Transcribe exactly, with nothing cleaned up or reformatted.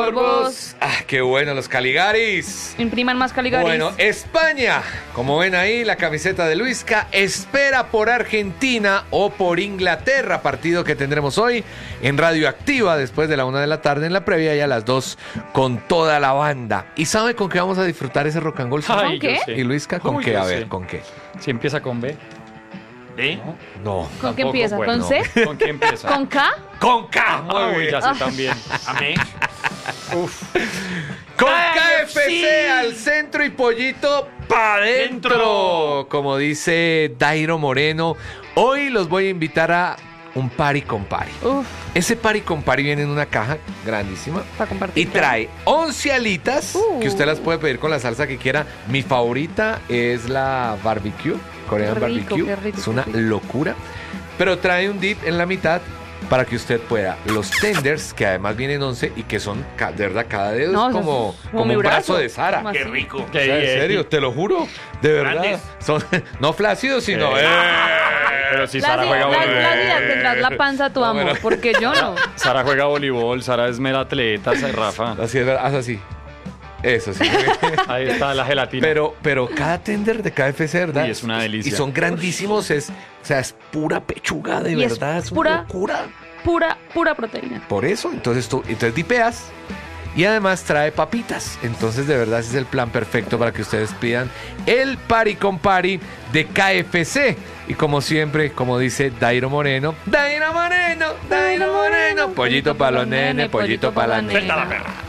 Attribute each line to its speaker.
Speaker 1: por vos.
Speaker 2: Ah, qué bueno los Caligaris.
Speaker 1: Impriman más Caligaris.
Speaker 2: Bueno, España, como ven ahí, la camiseta de Luisca, espera por Argentina o por Inglaterra, partido que tendremos hoy en Radioactiva después de la una de la tarde en la previa y a las dos con toda la banda. ¿Y sabe con qué vamos a disfrutar ese rock and roll?
Speaker 3: Ay,
Speaker 1: ¿Con
Speaker 3: yo
Speaker 1: qué?
Speaker 3: sé.
Speaker 2: ¿Y Luisca con
Speaker 3: Uy,
Speaker 2: qué?
Speaker 3: yo
Speaker 2: A ver,
Speaker 3: sé.
Speaker 2: ¿con qué?
Speaker 3: Si empieza con B.
Speaker 4: ¿Eh?
Speaker 2: No.
Speaker 1: ¿Con qué
Speaker 3: Tampoco,
Speaker 1: empieza?
Speaker 3: bueno.
Speaker 1: ¿Con
Speaker 2: No.
Speaker 1: C?
Speaker 3: ¿Con qué empieza?
Speaker 1: ¿Con K?
Speaker 2: ¡Con K!
Speaker 3: Uy, ya sé
Speaker 1: Ah.
Speaker 3: también.
Speaker 4: Amén.
Speaker 3: Uf.
Speaker 2: Con
Speaker 4: K
Speaker 2: K
Speaker 4: F
Speaker 2: F
Speaker 4: C
Speaker 2: C al centro y pollito pa' adentro.
Speaker 4: Dentro.
Speaker 2: Como dice Dairo Moreno, hoy los voy a invitar a un party con party.
Speaker 1: Uf,
Speaker 2: Ese party con party viene en una caja grandísima
Speaker 1: para compartir.
Speaker 2: y trae once alitas
Speaker 1: Uh.
Speaker 2: que usted las puede pedir con la salsa que quiera. Mi favorita es la barbecue, Korean
Speaker 1: Qué rico,
Speaker 2: barbecue.
Speaker 1: qué rico,
Speaker 2: es una
Speaker 1: qué rico.
Speaker 2: locura. Pero trae un dip en la mitad para que usted pueda. Los tenders, que además vienen once y que son, ca- de verdad, cada dedo
Speaker 1: No,
Speaker 2: es
Speaker 1: eso
Speaker 2: como,
Speaker 1: es como
Speaker 2: como
Speaker 1: mi
Speaker 2: un brazo
Speaker 1: brazo.
Speaker 2: de Sara.
Speaker 1: Como
Speaker 4: Qué
Speaker 1: así.
Speaker 4: rico.
Speaker 2: O sea, en serio, te lo juro. De verdad.
Speaker 4: Grandes.
Speaker 2: Son no flácidos, sino.
Speaker 3: Eh.
Speaker 2: ¡eh!
Speaker 3: Pero si
Speaker 1: Las
Speaker 3: Sara juega
Speaker 1: las- las
Speaker 3: voleibol.
Speaker 1: días tendrás la panza a tu
Speaker 2: No,
Speaker 1: amo,
Speaker 2: bueno.
Speaker 1: porque yo no.
Speaker 3: Sara juega voleibol, Sara es mera atleta, Sa- Rafa.
Speaker 2: Así es, haz así. Eso sí.
Speaker 3: Ahí está la gelatina.
Speaker 2: Pero, pero cada tender de K F C, ¿verdad?
Speaker 3: Y es una delicia.
Speaker 2: Y son grandísimos, es, o sea, es pura pechuga, de
Speaker 1: Y es
Speaker 2: verdad, es,
Speaker 1: pura-
Speaker 2: una locura.
Speaker 1: Pura, pura proteína.
Speaker 2: Por eso, entonces tú, entonces dipeas y además trae papitas. Entonces, de verdad, ese es el plan perfecto para que ustedes pidan el party con party de K F C. Y como siempre, como dice Dairo Moreno, Dairo Moreno, Dairo Moreno, pollito para los nenes, pollito para la nena.
Speaker 4: Suelta la perra.